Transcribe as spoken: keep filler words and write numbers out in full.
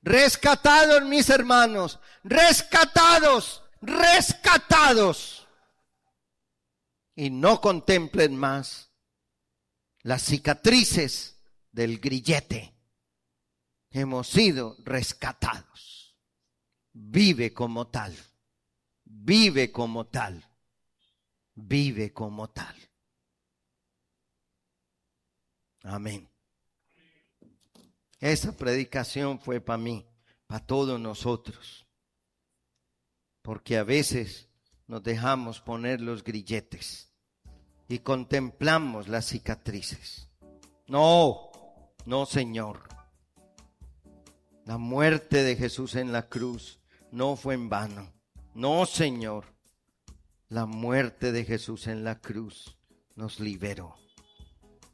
Rescatados, mis hermanos, rescatados, rescatados. Y no contemplen más las cicatrices del grillete. Hemos sido rescatados. Vive como tal, vive como tal, vive como tal. Amén. Esa predicación fue para mí, para todos nosotros. Porque a veces nos dejamos poner los grilletes y contemplamos las cicatrices. No, no, Señor. La muerte de Jesús en la cruz no fue en vano. No, Señor. La muerte de Jesús en la cruz nos liberó.